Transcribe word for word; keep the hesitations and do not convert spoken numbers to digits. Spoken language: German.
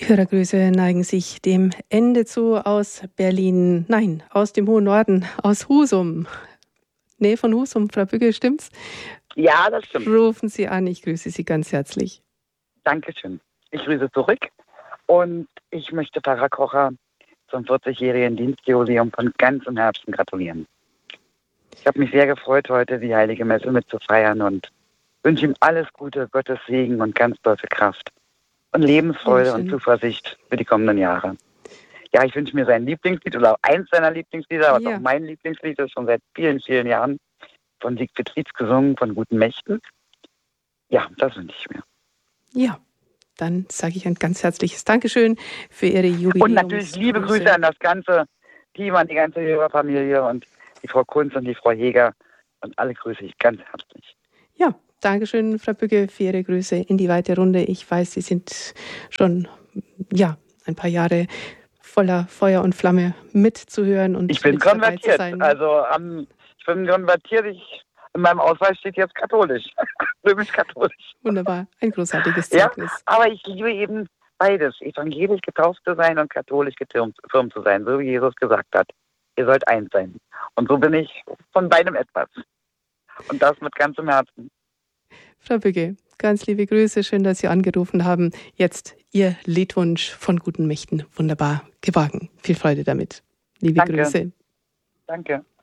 Hörergrüße neigen sich dem Ende zu aus Berlin. Nein, aus dem hohen Norden, aus Husum. Nähe von Husum, Frau Bügge, stimmt's? Ja, das stimmt. Rufen Sie an, ich grüße Sie ganz herzlich. Dankeschön. Ich grüße zurück und ich möchte Pfarrer Kocher zum vierzigjährigen Dienstjubiläum von ganzem Herzen gratulieren. Ich habe mich sehr gefreut, heute die Heilige Messe mitzufeiern und wünsche ihm alles Gute, Gottes Segen und ganz tolle Kraft und Lebensfreude und Zuversicht für die kommenden Jahre. Ja, ich wünsche mir sein Lieblingslied oder auch eins seiner Lieblingslieder, was Ja. auch mein Lieblingslied ist, schon seit vielen, vielen Jahren, von Siegfried Rietz gesungen, von Guten Mächten. Ja, das wünsche ich mir. Ja, dann sage ich ein ganz herzliches Dankeschön für Ihre Jubiläums- Und natürlich liebe Grüße an das ganze Team, an die ganze Hörerfamilie und die Frau Kunz und die Frau Heger und alle grüße ich ganz herzlich. Ja, Dankeschön, Frau Bügge, für Ihre Grüße in die weite Runde. Ich weiß, Sie sind schon ja, ein paar Jahre voller Feuer und Flamme mitzuhören und Ich bin mit dabei zu konvertiert, sein. also um, ich bin konvertiert, ich, in meinem Ausweis steht jetzt katholisch, römisch-katholisch. Wunderbar, ein großartiges Ja, Zeugnis. aber ich liebe eben beides, evangelisch getauft zu sein und katholisch getürmt zu sein, so wie Jesus gesagt hat. Ihr sollt eins sein. Und so bin ich von beidem etwas. Und das mit ganzem Herzen. Frau Bügge, ganz liebe Grüße, schön, dass Sie angerufen haben. Jetzt Ihr Liedwunsch von Guten Mächten, wunderbar gewagen. Viel Freude damit. Liebe Danke. Grüße. Danke.